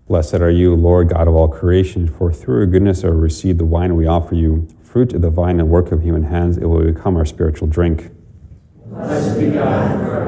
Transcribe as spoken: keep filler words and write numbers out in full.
Blessed are you, Lord God of all creation, for through your goodness we receive the wine we offer you, fruit of the vine and work of human hands. It will become our spiritual drink. Blessed be God forever.